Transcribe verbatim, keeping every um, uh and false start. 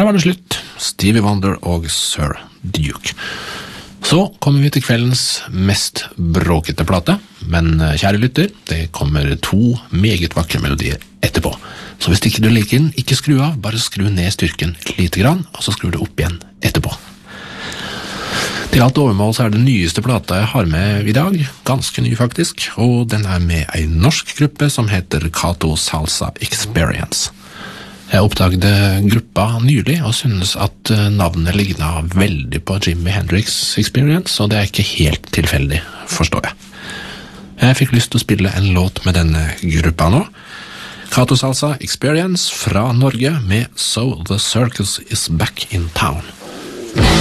Der var det slutt. Stevie Wonder og Sir Duke. Så kommer vi til kveldens mest bråkete plate, men kjære lytter, det kommer to meget vakre melodier etterpå. Så hvis ikke du liker den, ikke skru av, bare skru ned styrken lite grann, og så skrur du opp igjen etterpå. Til alt overmål så er det nyeste plata jeg har med i dag, ganske ny faktisk, og den er med en norsk gruppe som heter Kato Salsa Experience. Jeg oppdagde gruppa nylig og synes at navnet lignet veldig på Jimi Hendrix Experience, og det er ikke helt tilfeldig, forstår jeg. Jeg fikk lyst til å spille en låt med denne gruppa nå. Kato Salsa Experience fra Norge med So the Circus is Back in Town.